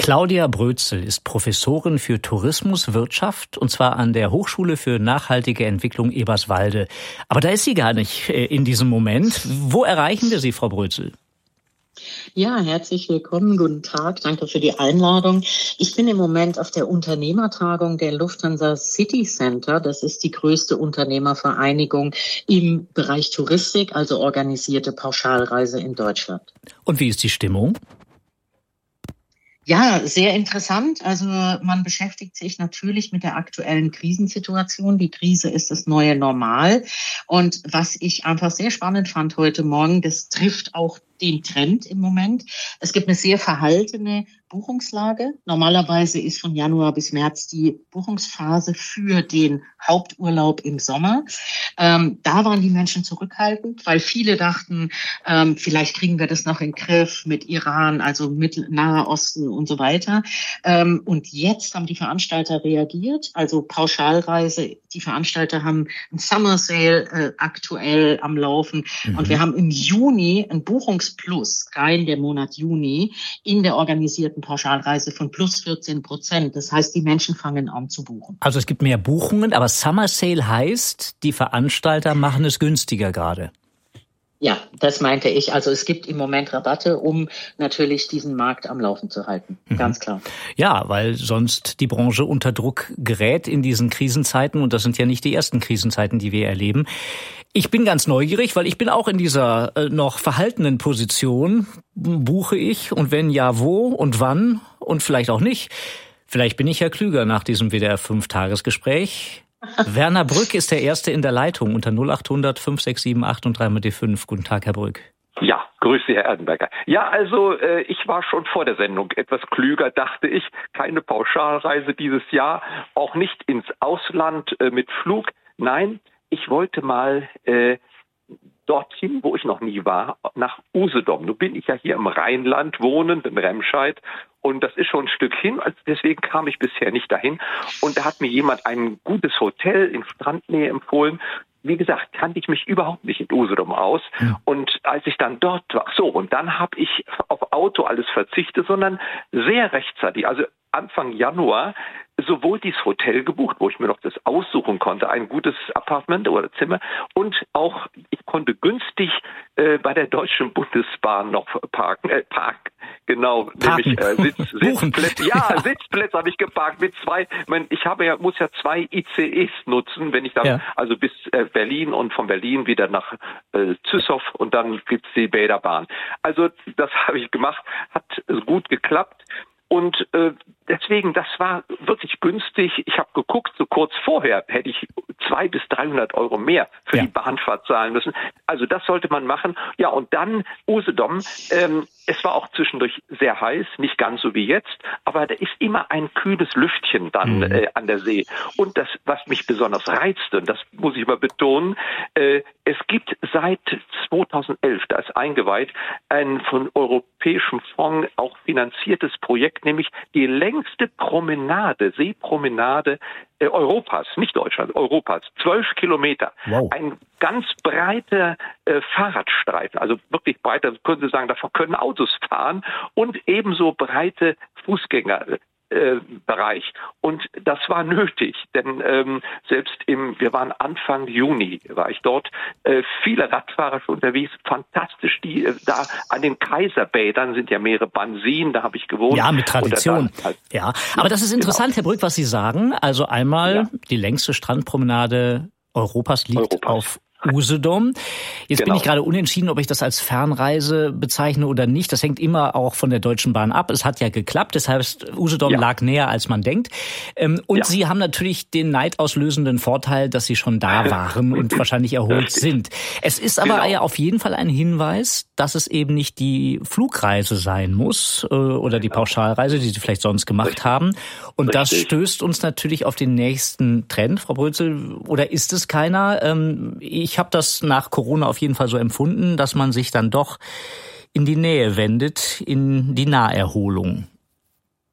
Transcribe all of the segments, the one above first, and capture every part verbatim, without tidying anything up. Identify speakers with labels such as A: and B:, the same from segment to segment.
A: Claudia Brözel ist Professorin für Tourismuswirtschaft und zwar an der Hochschule für nachhaltige Entwicklung Eberswalde. Aber da ist sie gar nicht in diesem Moment. Wo erreichen wir Sie, Frau Brözel?
B: Ja, herzlich willkommen, guten Tag, danke für die Einladung. Ich bin im Moment auf der Unternehmertagung der Lufthansa City Center. Das ist die größte Unternehmervereinigung im Bereich Touristik, also organisierte Pauschalreise in Deutschland.
A: Und wie ist die Stimmung?
B: Ja, sehr interessant. Also man beschäftigt sich natürlich mit der aktuellen Krisensituation. Die Krise ist das neue Normal. Und was ich einfach sehr spannend fand heute Morgen, das trifft auch den Trend im Moment. Es gibt eine sehr verhaltene Buchungslage. Normalerweise ist von Januar bis März die Buchungsphase für den Haupturlaub im Sommer. Ähm, da waren die Menschen zurückhaltend, weil viele dachten, ähm, vielleicht kriegen wir das noch in den Griff mit Iran, also Mittel-, Nahe Osten und so weiter. Ähm, und jetzt haben die Veranstalter reagiert, also Pauschalreise. Die Veranstalter haben ein Summer Sale äh, aktuell am Laufen. Mhm. Und wir haben im Juni ein Buchungsplus, rein der Monat Juni, in der organisierten Pauschalreise von plus vierzehn Prozent. Das heißt, die Menschen fangen an zu buchen.
A: Also es gibt mehr Buchungen, aber Summer Sale heißt, die Veranstalter machen es günstiger gerade.
B: Ja, das meinte ich. Also es gibt im Moment Rabatte, um natürlich diesen Markt am Laufen zu halten. Mhm. Ganz klar.
A: Ja, weil sonst die Branche unter Druck gerät in diesen Krisenzeiten. Und das sind ja nicht die ersten Krisenzeiten, die wir erleben. Ich bin ganz neugierig, weil ich bin auch in dieser äh, noch verhaltenen Position. Buche ich und wenn ja, wo und wann und vielleicht auch nicht. Vielleicht bin ich ja klüger nach diesem W D R fünf Tagesgespräch. Werner Brück ist der Erste in der Leitung unter null acht hundert fünf sechs sieben acht und drei mal die fünf. Guten Tag, Herr Brück.
C: Ja, grüße Sie, Herr Erdenberger. Ja, also äh, ich war schon vor der Sendung etwas klüger, dachte ich. Keine Pauschalreise dieses Jahr, auch nicht ins Ausland äh, mit Flug. Nein, ich wollte mal äh, dorthin, wo ich noch nie war, nach Usedom. Nun bin ich ja hier im Rheinland wohnend, in Remscheid. Und das ist schon ein Stück hin, deswegen kam ich bisher nicht dahin. Und da hat mir jemand ein gutes Hotel in Strandnähe empfohlen. Wie gesagt, kannte ich mich überhaupt nicht in Usedom aus. Ja. Und als ich dann dort war, so, und dann habe ich auf Auto alles verzichtet, sondern sehr rechtzeitig, also Anfang Januar, sowohl dieses Hotel gebucht, wo ich mir noch das aussuchen konnte, ein gutes Appartement oder Zimmer, und auch ich konnte günstig äh, bei der Deutschen Bundesbahn noch parken, äh, park, genau,
A: parken.
C: nämlich äh, Sitz, Sitzplätze, ja, ja. Sitzplätze habe ich geparkt mit zwei, ich habe ja, muss ja zwei I C Es nutzen, wenn ich dann, ja. also bis äh, Berlin und von Berlin wieder nach äh, Züssow und dann gibt's die Bäderbahn. Also das habe ich gemacht, hat gut geklappt. Und äh, deswegen, das war wirklich günstig. Ich habe geguckt, so kurz vorher hätte ich zweihundert bis dreihundert Euro mehr für ja. die Bahnfahrt zahlen müssen. Also das sollte man machen. Ja, und dann Usedom. Ähm, es war auch zwischendurch sehr heiß, nicht ganz so wie jetzt, aber da ist immer ein kühles Lüftchen dann mhm. äh, an der See. Und das, was mich besonders reizte, und das muss ich mal betonen, äh, es gibt seit zweitausendelf, da ist eingeweiht, ein von europäischem Fonds auch finanziertes Projekt, nämlich die längste Promenade, Seepromenade äh, Europas, nicht Deutschland, Europas, zwölf Kilometer. Wow. Ein ganz breiter äh, Fahrradstreifen, also wirklich breiter, können Sie sagen, davon können Autos fahren, und ebenso breite Fußgänger. Äh, Bereich. Und das war nötig, denn ähm, selbst im, wir waren Anfang Juni, war ich dort, äh, viele Radfahrer schon unterwegs, fantastisch, die äh, da an den Kaiserbädern sind ja mehrere Bansin, da habe ich gewohnt.
A: Ja, mit Tradition. Halt, ja, aber das ist interessant, genau. Herr Brück, was Sie sagen. Also einmal, ja. die längste Strandpromenade Europas liegt Europas. auf Usedom. Jetzt genau. bin ich gerade unentschieden, ob ich das als Fernreise bezeichne oder nicht. Das hängt immer auch von der Deutschen Bahn ab. Es hat ja geklappt. Das heißt, Usedom ja. lag näher, als man denkt. Und ja. Sie haben natürlich den neidauslösenden Vorteil, dass Sie schon da waren und wahrscheinlich erholt sind. Es ist aber genau. ja auf jeden Fall ein Hinweis, dass es eben nicht die Flugreise sein muss oder die genau. Pauschalreise, die Sie vielleicht sonst gemacht Richtig. haben. Und Richtig. das stößt uns natürlich auf den nächsten Trend, Frau Brözel. Oder ist es keiner? Ich Ich habe das nach Corona auf jeden Fall so empfunden, dass man sich dann doch in die Nähe wendet, in die Naherholung.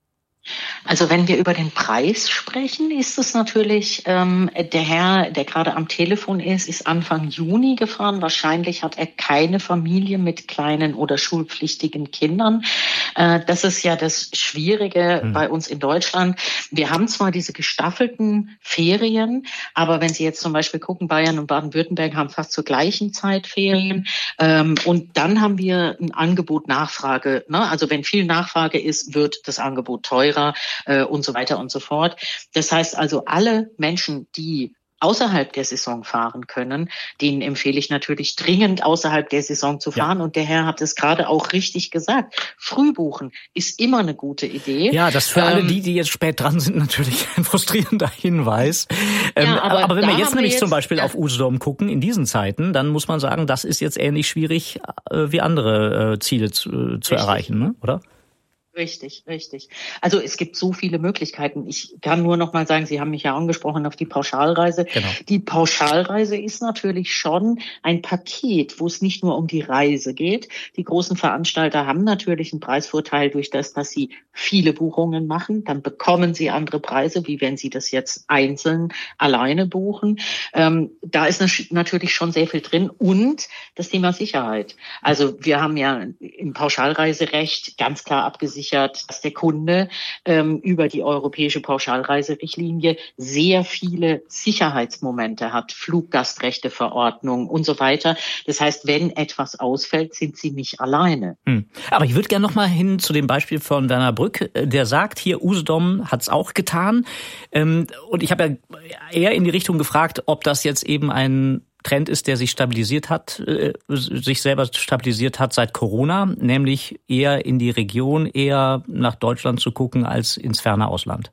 B: Also wenn wir über den Preis sprechen, ist es natürlich, ähm, der Herr, der gerade am Telefon ist, ist Anfang Juni gefahren. Wahrscheinlich hat er keine Familie mit kleinen oder schulpflichtigen Kindern. Äh, das ist ja das Schwierige hm. bei uns in Deutschland. Wir haben zwar diese gestaffelten Ferien, aber wenn Sie jetzt zum Beispiel gucken, Bayern und Baden-Württemberg haben fast zur gleichen Zeit Ferien. Ähm, und dann haben wir ein Angebot-Nachfrage. Ne? Also wenn viel Nachfrage ist, wird das Angebot teurer. Und so weiter und so fort. Das heißt also, alle Menschen, die außerhalb der Saison fahren können, denen empfehle ich natürlich dringend, außerhalb der Saison zu fahren. Ja. Und der Herr hat es gerade auch richtig gesagt. Frühbuchen ist immer eine gute Idee.
A: Ja, das für ähm, alle die, die jetzt spät dran sind, natürlich ein frustrierender Hinweis. Ähm, ja, aber, aber wenn wir jetzt nämlich wir jetzt, zum Beispiel ja. auf Usedom gucken, in diesen Zeiten, dann muss man sagen, das ist jetzt ähnlich schwierig, äh, wie andere äh, Ziele zu, zu erreichen, ne? Oder?
B: Richtig, richtig. Also es gibt so viele Möglichkeiten. Ich kann nur noch mal sagen, Sie haben mich ja angesprochen auf die Pauschalreise. Genau. Die Pauschalreise ist natürlich schon ein Paket, wo es nicht nur um die Reise geht. Die großen Veranstalter haben natürlich einen Preisvorteil durch das, dass sie viele Buchungen machen. Dann bekommen sie andere Preise, wie wenn sie das jetzt einzeln alleine buchen. Ähm, da ist natürlich schon sehr viel drin. Und das Thema Sicherheit. Also wir haben ja im Pauschalreiserecht ganz klar abgesichert, dass der Kunde ähm, über die europäische Pauschalreiserichtlinie sehr viele Sicherheitsmomente hat, Fluggastrechteverordnung und so weiter. Das heißt, wenn etwas ausfällt, sind Sie nicht alleine.
A: Hm. Aber ich würde gerne noch mal hin zu dem Beispiel von Werner Brück, der sagt, hier Usedom hat es auch getan. Ähm, und ich habe ja eher in die Richtung gefragt, ob das jetzt eben ein Trend ist, der sich stabilisiert hat, äh, sich selber stabilisiert hat seit Corona, nämlich eher in die Region, eher nach Deutschland zu gucken als ins ferne Ausland.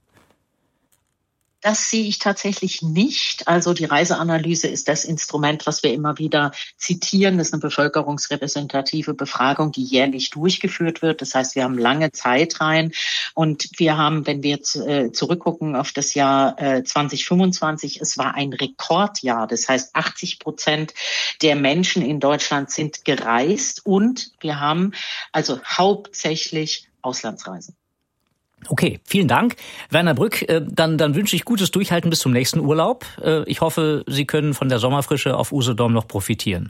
B: Das sehe ich tatsächlich nicht. Also die Reiseanalyse ist das Instrument, was wir immer wieder zitieren. Das ist eine bevölkerungsrepräsentative Befragung, die jährlich durchgeführt wird. Das heißt, wir haben lange Zeit rein und wir haben, wenn wir jetzt äh, zurückgucken auf das Jahr äh, zwanzig fünfundzwanzig, es war ein Rekordjahr. Das heißt, achtzig Prozent der Menschen in Deutschland sind gereist und wir haben also hauptsächlich Auslandsreisen.
A: Okay, vielen Dank. Werner Brück, dann, dann wünsche ich gutes Durchhalten bis zum nächsten Urlaub. Ich hoffe, Sie können von der Sommerfrische auf Usedom noch profitieren.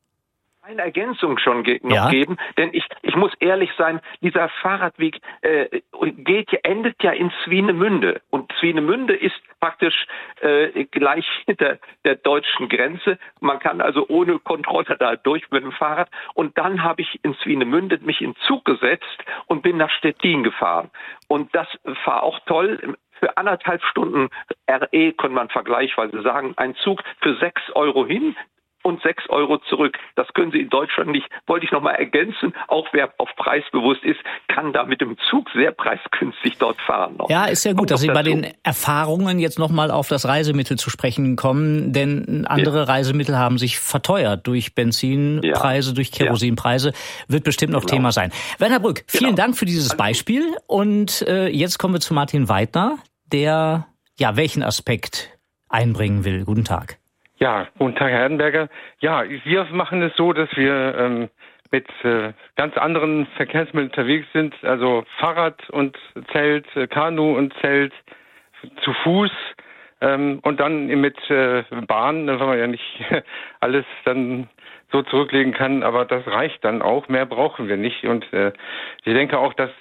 C: Eine Ergänzung schon ge- noch
A: ja.
C: geben, denn ich ich muss ehrlich sein, dieser Fahrradweg äh, geht endet ja in Swinemünde und Swinemünde ist praktisch äh, gleich hinter der deutschen Grenze. Man kann also ohne Kontrolle da durch mit dem Fahrrad und dann habe ich in Swinemünde mich in Zug gesetzt und bin nach Stettin gefahren und das war auch toll. Für anderthalb Stunden R E kann man vergleichsweise sagen, ein Zug für sechs Euro hin und sechs Euro zurück. Das können Sie in Deutschland nicht. Wollte ich noch mal ergänzen. Auch wer auf Preis bewusst ist, kann da mit dem Zug sehr preisgünstig dort fahren. Noch.
A: Ja, ist ja gut, dass Sie bei den Erfahrungen jetzt noch mal auf das Reisemittel zu sprechen kommen, denn andere ja. Reisemittel haben sich verteuert durch Benzinpreise, ja. durch Kerosinpreise. Wird bestimmt noch genau. Thema sein. Werner Brück, vielen genau. Dank für dieses Beispiel. Und äh, jetzt kommen wir zu Martin Weidner, der ja welchen Aspekt einbringen will. Guten Tag.
D: Ja, guten Tag, Herr Erdenberger. Ja, wir machen es so, dass wir ähm, mit äh, ganz anderen Verkehrsmitteln unterwegs sind, also Fahrrad und Zelt, äh, Kanu und Zelt, zu Fuß ähm, und dann mit äh, Bahn, weil man ja nicht alles dann so zurücklegen kann, aber das reicht dann auch, mehr brauchen wir nicht. Und äh, ich denke auch, dass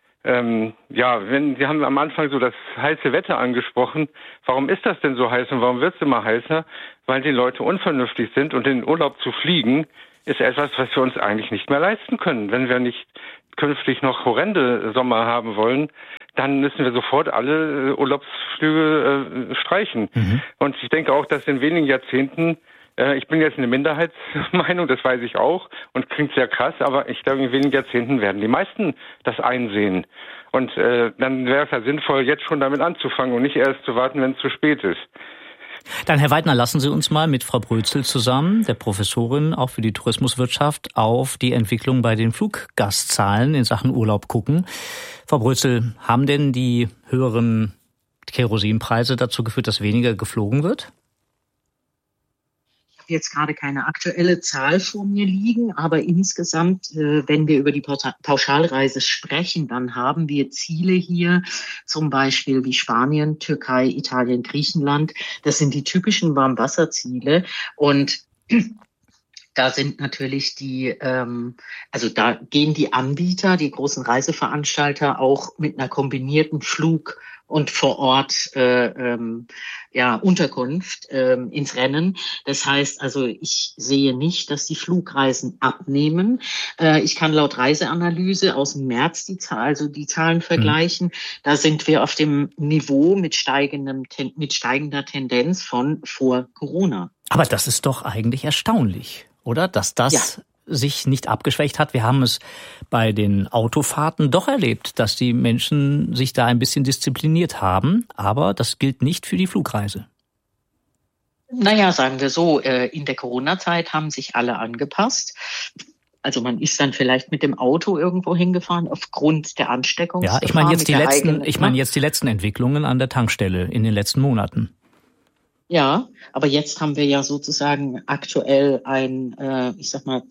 D: Ähm, ja, wenn Sie haben am Anfang so das heiße Wetter angesprochen. Warum ist das denn so heiß und warum wird es immer heißer? Weil die Leute unvernünftig sind und in den Urlaub zu fliegen ist etwas, was wir uns eigentlich nicht mehr leisten können. Wenn wir nicht künftig noch horrende Sommer haben wollen, dann müssen wir sofort alle Urlaubsflüge äh, streichen. Mhm. Und ich denke auch, dass in wenigen Jahrzehnten ich bin jetzt eine Minderheitsmeinung, das weiß ich auch und klingt sehr krass, aber ich glaube, in wenigen Jahrzehnten werden die meisten das einsehen. Und äh, dann wäre es ja sinnvoll, jetzt schon damit anzufangen und nicht erst zu warten, wenn es zu spät ist.
A: Dann, Herr Weidner, lassen Sie uns mal mit Frau Brözel zusammen, der Professorin auch für die Tourismuswirtschaft, auf die Entwicklung bei den Fluggastzahlen in Sachen Urlaub gucken. Frau Brözel, haben denn die höheren Kerosinpreise dazu geführt, dass weniger geflogen wird?
B: jetzt gerade keine aktuelle Zahl vor mir liegen, aber insgesamt, äh, wenn wir über die Pauschalreise sprechen, dann haben wir Ziele hier, zum Beispiel wie Spanien, Türkei, Italien, Griechenland. Das sind die typischen Warmwasserziele und da sind natürlich die, ähm, also da gehen die Anbieter, die großen Reiseveranstalter auch mit einer kombinierten Flug- und vor Ort äh, ähm, ja Unterkunft ähm, ins Rennen. Das heißt also, ich sehe nicht, dass die Flugreisen abnehmen. Äh, ich kann laut Reiseanalyse aus dem März die Zahl, also die Zahlen vergleichen. Mhm. Da sind wir auf dem Niveau mit steigendem mit steigender Tendenz von vor Corona.
A: Aber das ist doch eigentlich erstaunlich, oder? Dass das ja. sich nicht abgeschwächt hat. Wir haben es bei den Autofahrten doch erlebt, dass die Menschen sich da ein bisschen diszipliniert haben. Aber das gilt nicht für die Flugreise.
B: Naja, sagen wir so, in der Corona-Zeit haben sich alle angepasst. Also man ist dann vielleicht mit dem Auto irgendwo hingefahren aufgrund der Ansteckung.
A: Ja, ich meine jetzt die letzten, ich meine jetzt die letzten Entwicklungen an der Tankstelle in den letzten Monaten.
B: Ja, aber jetzt haben wir ja sozusagen aktuell ein, äh, ich sag mal,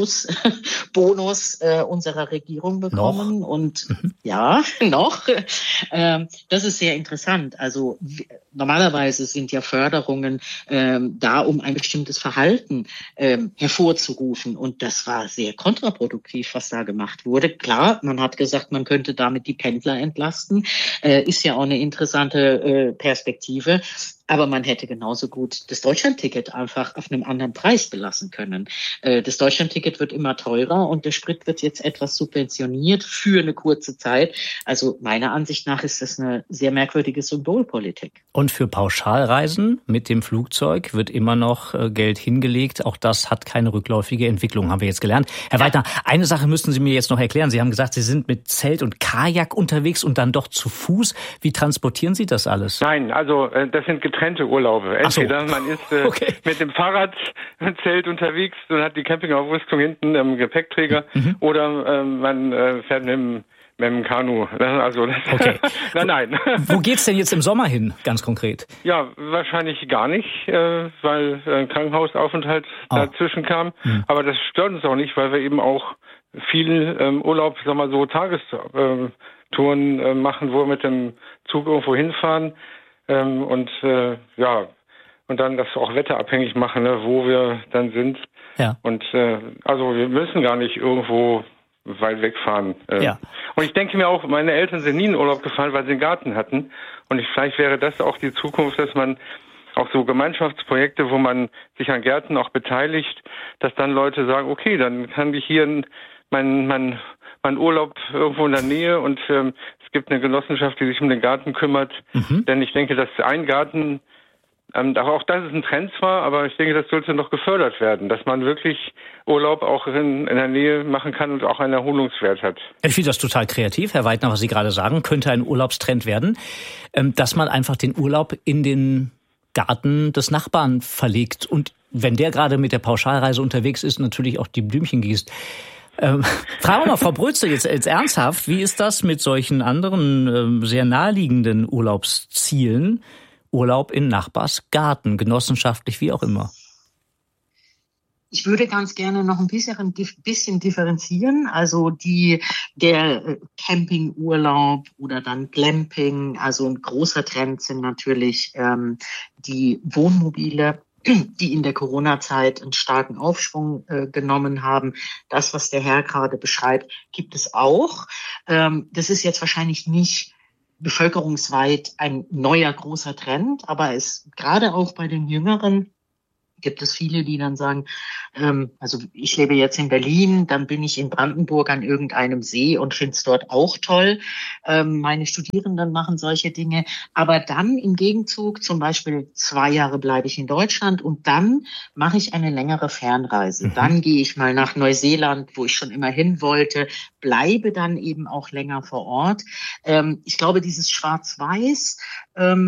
B: Zuschussbonus äh, unserer Regierung bekommen. Noch? Und mhm. ja, noch. Ähm, das ist sehr interessant. Also w- normalerweise sind ja Förderungen ähm, da, um ein bestimmtes Verhalten ähm, hervorzurufen. Und das war sehr kontraproduktiv, was da gemacht wurde. Klar, man hat gesagt, man könnte damit die Pendler entlasten. Äh, ist ja auch eine interessante äh, Perspektive. Aber man hätte genauso gut das Deutschlandticket einfach auf einem anderen Preis belassen können. Das Deutschlandticket wird immer teurer und der Sprit wird jetzt etwas subventioniert für eine kurze Zeit. Also meiner Ansicht nach ist das eine sehr merkwürdige Symbolpolitik.
A: Und für Pauschalreisen mit dem Flugzeug wird immer noch Geld hingelegt. Auch das hat keine rückläufige Entwicklung, haben wir jetzt gelernt. Herr Weidner, eine Sache müssten Sie mir jetzt noch erklären. Sie haben gesagt, Sie sind mit Zelt und Kajak unterwegs und dann doch zu Fuß. Wie transportieren Sie das alles?
D: Nein, also das sind getrennte Urlaube. Entweder so. man ist äh, okay. mit dem Fahrrad im Zelt unterwegs und hat die Campingausrüstung hinten im Gepäckträger mhm. oder äh, man äh, fährt mit dem, mit dem Kanu. Also das,
A: okay.
D: nein, nein.
A: Wo geht's denn jetzt im Sommer hin, ganz konkret?
D: Ja, wahrscheinlich gar nicht, äh, weil ein Krankenhausaufenthalt oh. dazwischen kam. Mhm. Aber das stört uns auch nicht, weil wir eben auch viel ähm, Urlaub, sagen wir mal so, Tagestouren äh, machen, wo wir mit dem Zug irgendwo hinfahren. Ähm, und äh, ja, und dann das auch wetterabhängig machen, ne, wo wir dann sind.
A: Ja.
D: Und äh, also wir müssen gar nicht irgendwo weit wegfahren. Äh.
A: Ja.
D: Und ich denke mir auch, meine Eltern sind nie in Urlaub gefahren, weil sie einen Garten hatten. Und ich, vielleicht wäre das auch die Zukunft, dass man auch so Gemeinschaftsprojekte, wo man sich an Gärten auch beteiligt, dass dann Leute sagen, okay, dann kann ich hier mein, mein, mein Urlaub irgendwo in der Nähe und ähm, es gibt eine Genossenschaft, die sich um den Garten kümmert. Mhm. Denn ich denke, dass ein Garten, ähm, auch das ist ein Trend zwar, aber ich denke, das sollte noch gefördert werden, dass man wirklich Urlaub auch in, in der Nähe machen kann und auch einen Erholungswert hat.
A: Ich finde das total kreativ, Herr Weidner, was Sie gerade sagen, könnte ein Urlaubstrend werden, ähm, dass man einfach den Urlaub in den Garten des Nachbarn verlegt und wenn der gerade mit der Pauschalreise unterwegs ist, natürlich auch die Blümchen gießt. Ähm, fragen wir mal Frau Brötzel jetzt, jetzt ernsthaft, wie ist das mit solchen anderen ähm, sehr naheliegenden Urlaubszielen? Urlaub in Nachbars Garten, genossenschaftlich, wie auch immer.
B: Ich würde ganz gerne noch ein bisschen, bisschen differenzieren. Also die, der Campingurlaub oder dann Glamping, also ein großer Trend sind natürlich ähm, die Wohnmobile, die in der Corona-Zeit einen starken Aufschwung äh, genommen haben. Das, was der Herr gerade beschreibt, gibt es auch. Ähm, das ist jetzt wahrscheinlich nicht bevölkerungsweit ein neuer großer Trend, aber es gerade auch bei den Jüngeren gibt es viele, die dann sagen, ähm, also ich lebe jetzt in Berlin, dann bin ich in Brandenburg an irgendeinem See und finde es dort auch toll. Ähm, meine Studierenden machen solche Dinge. Aber dann im Gegenzug, zum Beispiel zwei Jahre bleibe ich in Deutschland und dann mache ich eine längere Fernreise. Mhm. Dann gehe ich mal nach Neuseeland, wo ich schon immer hin wollte, bleibe dann eben auch länger vor Ort. Ähm, ich glaube, dieses Schwarz-Weiß, ähm,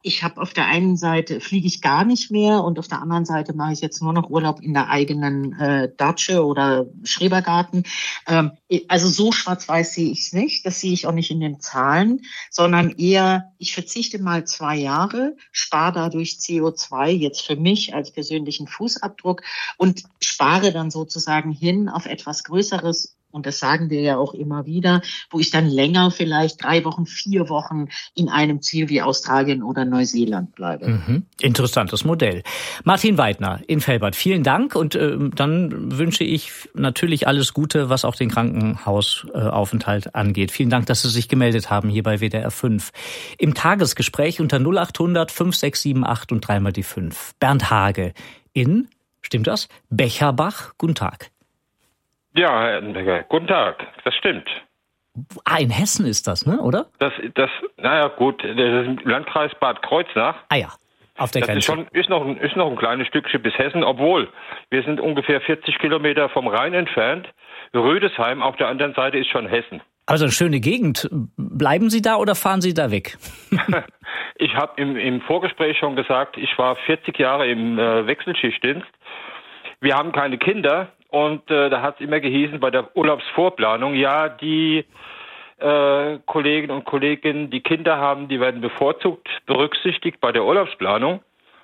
B: ich habe auf der einen Seite fliege ich gar nicht mehr und auf der anderen Seite mache ich jetzt nur noch Urlaub in der eigenen äh, Datsche oder Schrebergarten. Ähm, also so schwarz-weiß sehe ich es nicht. Das sehe ich auch nicht in den Zahlen, sondern eher, ich verzichte mal zwei Jahre, spare dadurch C O zwei jetzt für mich als persönlichen Fußabdruck und spare dann sozusagen hin auf etwas Größeres. Und das sagen wir ja auch immer wieder, wo ich dann länger, vielleicht drei Wochen, vier Wochen in einem Ziel wie Australien oder Neuseeland bleibe.
A: Mhm. Interessantes Modell. Martin Weidner in Velbert, vielen Dank. Und äh, dann wünsche ich natürlich alles Gute, was auch den Krankenhausaufenthalt angeht. Vielen Dank, dass Sie sich gemeldet haben hier bei W D R fünf. Im Tagesgespräch unter null acht hundert fünf sechs sieben acht und dreimal die fünf. Bernd Hage in, stimmt das, Becherbach. Guten Tag.
E: Ja, Herr Erdenberger, guten Tag, das stimmt.
A: Ah, in Hessen ist das, ne, oder?
E: Das, das, naja, gut, das ist im Landkreis Bad Kreuznach.
A: Ah ja, auf der
E: das
A: Grenze.
E: Ist, schon, ist, noch, ist noch ein kleines Stückchen bis Hessen, obwohl wir sind ungefähr vierzig Kilometer vom Rhein entfernt. Rüdesheim auf der anderen Seite ist schon Hessen.
A: Also eine schöne Gegend. Bleiben Sie da oder fahren Sie da weg?
E: Ich habe im, im Vorgespräch schon gesagt, ich war vierzig Jahre im äh, Wechselschichtdienst. Wir haben keine Kinder. Und äh, da hat es immer gehießen bei der Urlaubsvorplanung, ja, die äh, Kollegen und Kolleginnen, die Kinder haben, die werden bevorzugt berücksichtigt bei der Urlaubsplanung.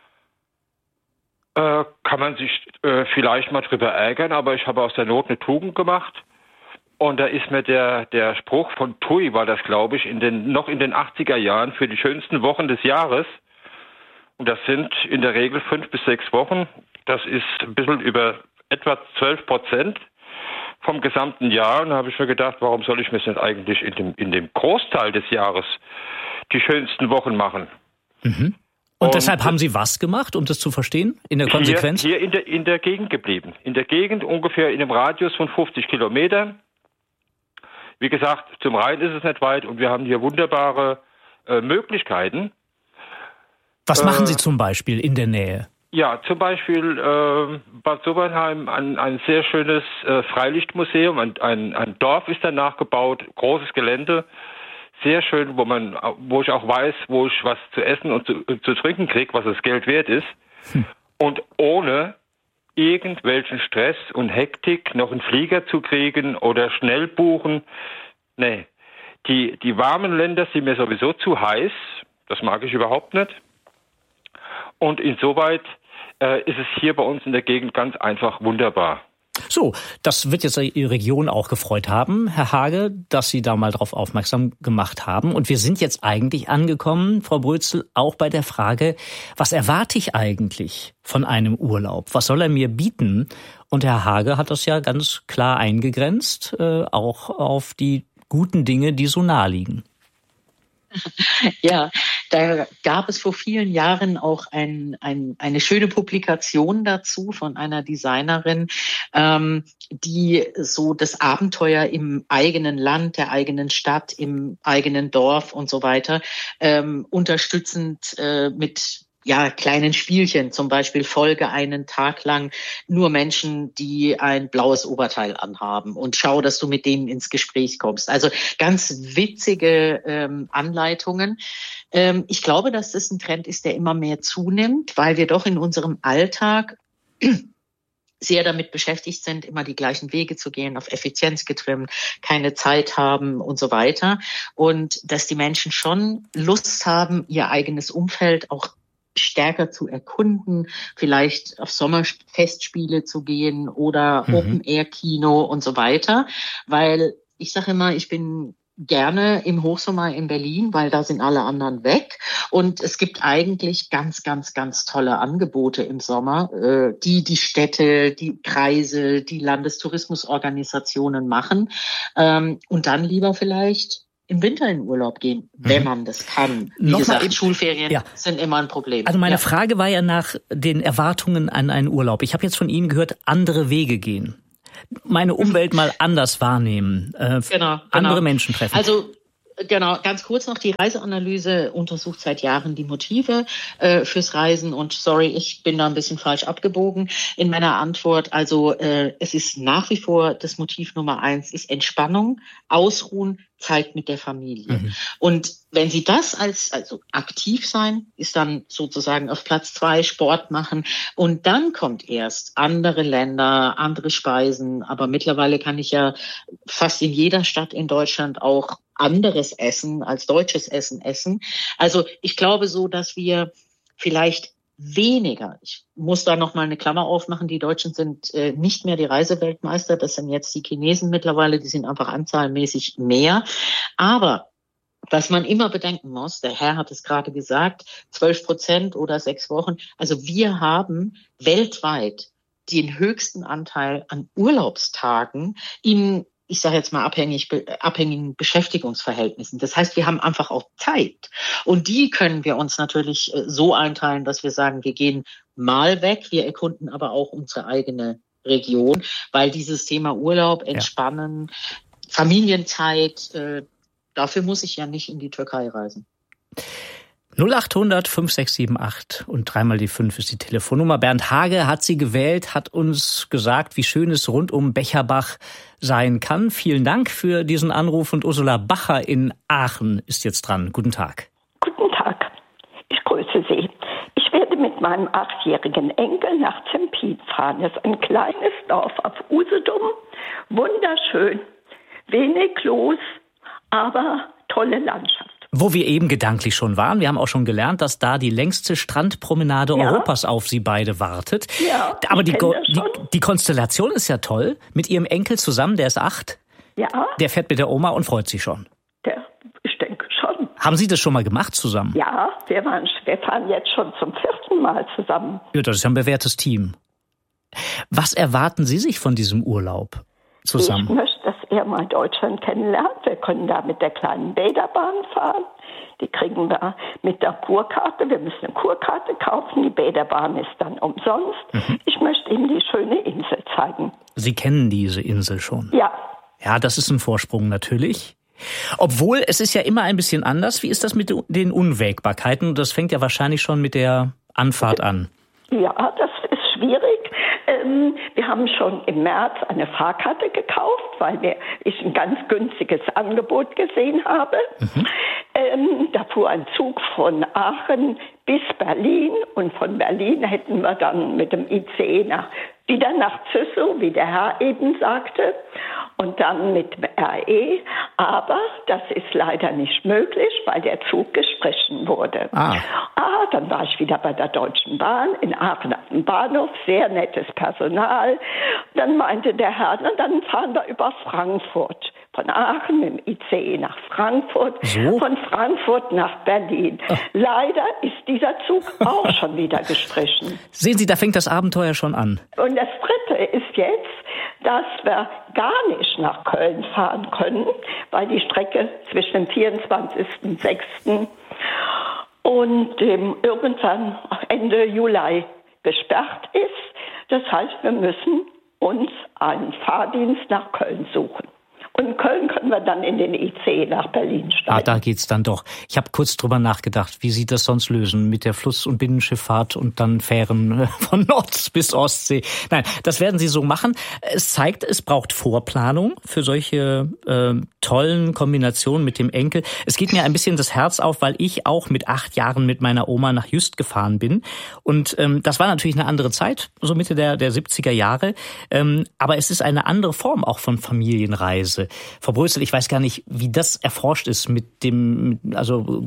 E: Äh, kann man sich äh, vielleicht mal drüber ärgern, aber ich habe aus der Not eine Tugend gemacht. Und da ist mir der der Spruch von Tui, war das, glaube ich, in den noch in den achtziger Jahren für die schönsten Wochen des Jahres. Und das sind in der Regel fünf bis sechs Wochen. Das ist ein bisschen über etwa zwölf Prozent vom gesamten Jahr. Und da habe ich mir gedacht, warum soll ich mir das eigentlich in dem, in dem Großteil des Jahres die schönsten Wochen machen?
A: Mhm. Und, Und deshalb haben Sie was gemacht, um das zu verstehen, in der Konsequenz?
E: Hier, hier in der, in der Gegend geblieben. In der Gegend ungefähr in einem Radius von fünfzig Kilometern. Wie gesagt, zum Rhein ist es nicht weit und wir haben hier wunderbare äh, Möglichkeiten.
A: Was
E: äh,
A: machen Sie zum Beispiel in der Nähe?
E: Ja, zum Beispiel äh, Bad Sobernheim, ein, ein sehr schönes äh, Freilichtmuseum, ein, ein, ein Dorf ist danach gebaut, großes Gelände, sehr schön, wo man, wo ich auch weiß, wo ich was zu essen und zu, zu trinken kriege, was das Geld wert ist, hm. und ohne irgendwelchen Stress und Hektik noch einen Flieger zu kriegen oder schnell buchen. Nee, die, die warmen Länder sind mir sowieso zu heiß, das mag ich überhaupt nicht. Und insoweit äh, ist es hier bei uns in der Gegend ganz einfach wunderbar.
A: So, das wird jetzt Ihre Region auch gefreut haben, Herr Hage, dass Sie da mal drauf aufmerksam gemacht haben. Und wir sind jetzt eigentlich angekommen, Frau Brötzel, auch bei der Frage, was erwarte ich eigentlich von einem Urlaub? Was soll er mir bieten? Und Herr Hage hat das ja ganz klar eingegrenzt, äh, auch auf die guten Dinge, die so nahe liegen.
B: Ja, da gab es vor vielen Jahren auch ein, ein, eine schöne Publikation dazu von einer Designerin, ähm, die so das Abenteuer im eigenen Land, der eigenen Stadt, im eigenen Dorf und so weiter ähm, unterstützend äh, mit ja, kleinen Spielchen, zum Beispiel folge einen Tag lang nur Menschen, die ein blaues Oberteil anhaben und schau, dass du mit denen ins Gespräch kommst. Also ganz witzige ähm, Anleitungen. Ähm, ich glaube, dass das ein Trend ist, der immer mehr zunimmt, weil wir doch in unserem Alltag sehr damit beschäftigt sind, immer die gleichen Wege zu gehen, auf Effizienz getrimmt, keine Zeit haben und so weiter. Und dass die Menschen schon Lust haben, ihr eigenes Umfeld auch stärker zu erkunden, vielleicht auf Sommerfestspiele zu gehen oder mhm. Open-Air-Kino und so weiter. Weil ich sage immer, ich bin gerne im Hochsommer in Berlin, weil da sind alle anderen weg. Und es gibt eigentlich ganz, ganz, ganz tolle Angebote im Sommer, äh, die die Städte, die Kreise, die Landestourismusorganisationen machen. Ähm, und dann lieber vielleicht im Winter in Urlaub gehen, wenn man das kann. Wie Noch gesagt, eben, Schulferien ja. sind immer ein Problem.
A: Also meine
B: ja.
A: Frage war ja nach den Erwartungen an einen Urlaub. Ich habe jetzt von Ihnen gehört, andere Wege gehen. Meine Umwelt mal anders wahrnehmen. Äh,
B: genau,
A: andere
B: genau.
A: Menschen treffen.
B: Also Genau, ganz kurz noch, die Reiseanalyse untersucht seit Jahren die Motive äh, fürs Reisen und sorry, ich bin da ein bisschen falsch abgebogen in meiner Antwort. Also äh, es ist nach wie vor das Motiv Nummer eins, ist Entspannung, Ausruhen, Zeit mit der Familie. Mhm. Und wenn Sie das als, also aktiv sein, ist dann sozusagen auf Platz zwei Sport machen und dann kommt erst andere Länder, andere Speisen, aber mittlerweile kann ich ja fast in jeder Stadt in Deutschland auch anderes Essen als deutsches Essen essen. Also ich glaube so, dass wir vielleicht weniger, ich muss da noch mal eine Klammer aufmachen, die Deutschen sind äh, nicht mehr die Reiseweltmeister, das sind jetzt die Chinesen mittlerweile, die sind einfach anzahlmäßig mehr. Aber was man immer bedenken muss, der Herr hat es gerade gesagt, zwölf Prozent oder sechs Wochen, also wir haben weltweit den höchsten Anteil an Urlaubstagen in, ich sage jetzt mal, abhängig, abhängigen Beschäftigungsverhältnissen. Das heißt, wir haben einfach auch Zeit. Und die können wir uns natürlich so einteilen, dass wir sagen, wir gehen mal weg, wir erkunden aber auch unsere eigene Region, weil dieses Thema Urlaub, Entspannen, ja. Familienzeit, äh, dafür muss ich ja nicht in die Türkei reisen.
A: null acht hundert fünf sechs sieben acht und dreimal die fünf ist die Telefonnummer. Bernd Hage hat sie gewählt, hat uns gesagt, wie schön es rund um Becherbach sein kann. Vielen Dank für diesen Anruf und Ursula Bacher in Aachen ist jetzt dran. Guten Tag.
F: Guten Tag, ich grüße Sie. Ich werde mit meinem achtjährigen Enkel nach Zempin fahren. Das ist ein kleines Dorf auf Usedom, wunderschön, wenig los, aber tolle Landschaft.
A: Wo wir eben gedanklich schon waren, wir haben auch schon gelernt, dass da die längste Strandpromenade ja. Europas auf Sie beide wartet.
F: Ja,
A: aber die, die, die Konstellation ist ja toll. Mit Ihrem Enkel zusammen, der ist acht.
F: Ja.
A: Der fährt mit der Oma und freut sich schon.
F: Der, ich denke schon.
A: Haben Sie das schon mal gemacht zusammen?
F: Ja, wir, waren, wir fahren jetzt schon zum vierten Mal zusammen.
A: Ja, das ist ja ein bewährtes Team. Was erwarten Sie sich von diesem Urlaub zusammen?
F: Ich möchte, dass er mal Deutschland kennenlernt. Wir können da mit der kleinen Bäderbahn fahren. Die kriegen wir mit der Kurkarte. Wir müssen eine Kurkarte kaufen. Die Bäderbahn ist dann umsonst. Mhm. Ich möchte ihm die schöne Insel zeigen.
A: Sie kennen diese Insel schon?
F: Ja.
A: Ja, das ist ein Vorsprung natürlich. Obwohl, es ist ja immer ein bisschen anders. Wie ist das mit den Unwägbarkeiten? Das fängt ja wahrscheinlich schon mit der Anfahrt an.
F: Ja, das ist schwierig. Ähm, wir haben schon im März eine Fahrkarte gekauft, weil wir, ich ein ganz günstiges Angebot gesehen habe. Mhm. Ähm, da fuhr ein Zug von Aachen bis Berlin und von Berlin hätten wir dann mit dem I C E nach, wieder nach Züssow, wie der Herr eben sagte, und dann mit dem R E. Aber das ist leider nicht möglich, weil der Zug gestrichen wurde. Ah. ah, dann war ich wieder bei der Deutschen Bahn in Aachen auf dem Bahnhof, sehr nettes Personal. Dann meinte der Herr, na, dann fahren wir über Frankfurt. Von Aachen mit dem I C E nach Frankfurt, so? Von Frankfurt nach Berlin. Ach. Leider ist dieser Zug auch schon wieder gestrichen.
A: Sehen Sie, da fängt das Abenteuer schon an.
F: Und das Dritte ist jetzt, dass wir gar nicht nach Köln fahren können, weil die Strecke zwischen dem vierundzwanzigsten sechsten und dem irgendwann Ende Juli gesperrt ist. Das heißt, wir müssen uns einen Fahrdienst nach Köln suchen. Und in Köln können wir dann in den I C E nach Berlin steigen.
A: Ah, da geht's dann doch. Ich habe kurz drüber nachgedacht, wie Sie das sonst lösen mit der Fluss- und Binnenschifffahrt und dann Fähren von Nord bis Ostsee. Nein, das werden Sie so machen. Es zeigt, es braucht Vorplanung für solche äh, tollen Kombinationen mit dem Enkel. Es geht mir ein bisschen das Herz auf, weil ich auch mit acht Jahren mit meiner Oma nach Just gefahren bin. Und ähm, das war natürlich eine andere Zeit, so Mitte der, der siebziger Jahre. Ähm, aber es ist eine andere Form auch von Familienreise. Frau Brösel, ich weiß gar nicht, wie das erforscht ist mit dem, also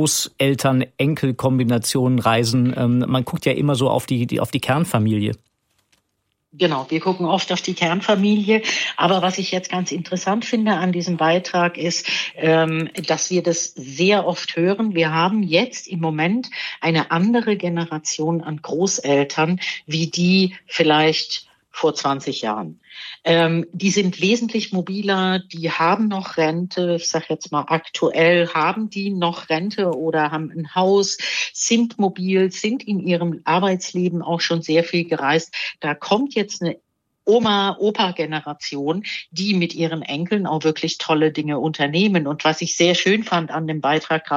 A: Großeltern-Enkel-Kombinationen Reisen. Ähm, man guckt ja immer so auf die, die, auf die Kernfamilie.
B: Genau, wir gucken oft auf die Kernfamilie. Aber was ich jetzt ganz interessant finde an diesem Beitrag ist, ähm, dass wir das sehr oft hören. Wir haben jetzt im Moment eine andere Generation an Großeltern, wie die vielleicht vor zwanzig Jahren. Ähm, die sind wesentlich mobiler, die haben noch Rente, ich sage jetzt mal aktuell, haben die noch Rente oder haben ein Haus, sind mobil, sind in ihrem Arbeitsleben auch schon sehr viel gereist. Da kommt jetzt eine Oma, Opa-Generation, die mit ihren Enkeln auch wirklich tolle Dinge unternehmen. Und was ich sehr schön fand an dem Beitrag